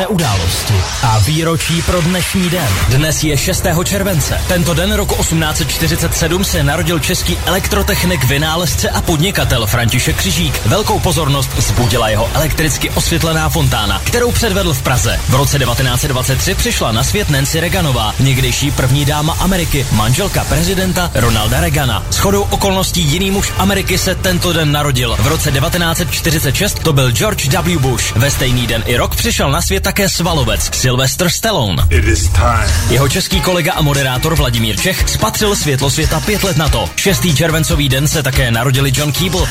Události a výročí pro dnešní den. Dnes je 6. července. Tento den roku 1847 se narodil český elektrotechnik, vynálezce a podnikatel František Křižík. Velkou pozornost vzbudila jeho elektricky osvětlená fontána, kterou předvedl v Praze. V roce 1923 přišla na svět Nancy Reaganová, někdejší první dáma Ameriky, manželka prezidenta Ronalda Reagana. Shodou okolností jiný muž Ameriky se tento den narodil. V roce 1946 to byl George W. Bush. Ve stejný den i rok přišel na svět také svalovec Sylvester Stallone. Jeho český kolega a moderátor Vladimír Čech spatřil světlo světa 5 let na to. 6. červencový den se také narodili John Keeble,